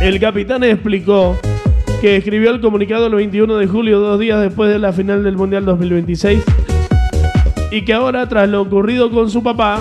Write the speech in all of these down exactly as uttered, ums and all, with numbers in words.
El capitán explicó que escribió el comunicado el veintiuno de julio, dos días después de la final del Mundial dos mil veintiséis, y que ahora, tras lo ocurrido con su papá,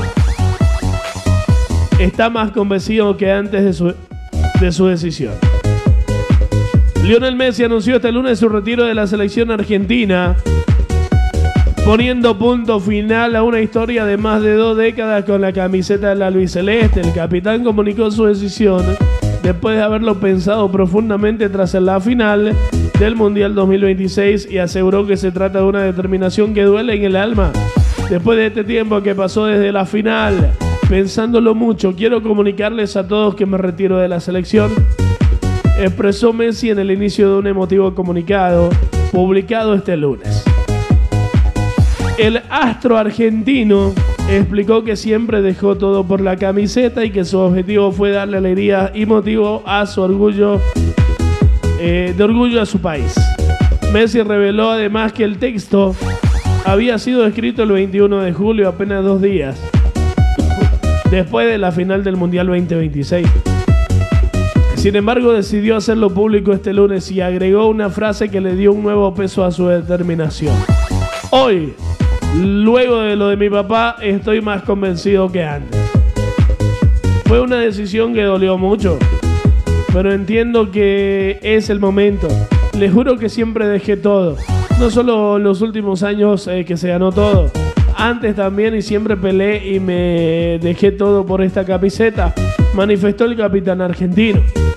está más convencido que antes de su, de su decisión. Lionel Messi anunció este lunes su retiro de la selección argentina, poniendo punto final a una historia de más de dos décadas con la camiseta de la albiceleste. El capitán comunicó su decisión después de haberlo pensado profundamente tras la final del Mundial dos mil veintiséis y aseguró que se trata de una determinación que duele en el alma. Después de este tiempo que pasó desde la final, pensándolo mucho, quiero comunicarles a todos que me retiro de la selección, expresó Messi en el inicio de un emotivo comunicado publicado este lunes. El astro argentino explicó que siempre dejó todo por la camiseta y que su objetivo fue darle alegría y motivo a su orgullo, eh, de orgullo a su país. Messi reveló además que el texto había sido escrito el veintiuno de julio, apenas dos días después de la final del Mundial veinte veintiséis. Sin embargo, decidió hacerlo público este lunes y agregó una frase que le dio un nuevo peso a su determinación. Hoy, luego de lo de mi papá, estoy más convencido que antes. Fue una decisión que dolió mucho, pero entiendo que es el momento. Les juro que siempre dejé todo. No solo los últimos años eh, que se ganó todo, antes también, y siempre peleé y me dejé todo por esta camiseta, manifestó el capitán argentino.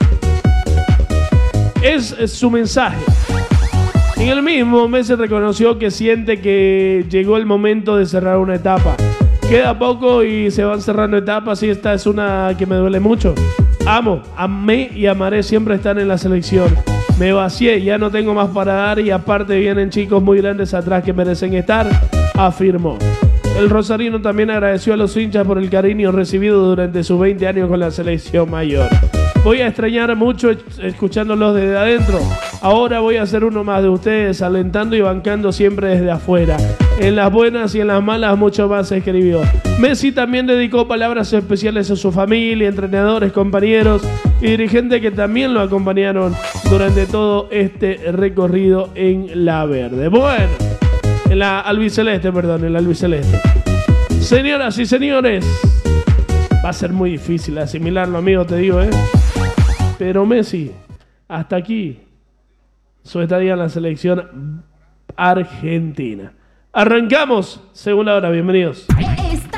Es, es su mensaje. En el mismo, Messi reconoció que siente que llegó el momento de cerrar una etapa. Queda poco y se van cerrando etapas y esta es una que me duele mucho. Amo, amé y amaré siempre estar en la selección. Me vacié, ya no tengo más para dar y aparte vienen chicos muy grandes atrás que merecen estar, afirmó. El rosarino también agradeció a los hinchas por el cariño recibido durante sus veinte años con la selección mayor. Voy a extrañar mucho escuchándolos desde adentro. Ahora voy a ser uno más de ustedes, alentando y bancando siempre desde afuera. En las buenas y en las malas mucho más, escribió. Messi también dedicó palabras especiales a su familia, entrenadores, compañeros y dirigentes que también lo acompañaron durante todo este recorrido en la verde. Bueno, en la albiceleste, perdón, en la albiceleste. Señoras y señores, va a ser muy difícil asimilarlo, amigo, te digo, ¿eh? Pero Messi, hasta aquí su estadía en la selección argentina. Arrancamos segunda hora, bienvenidos.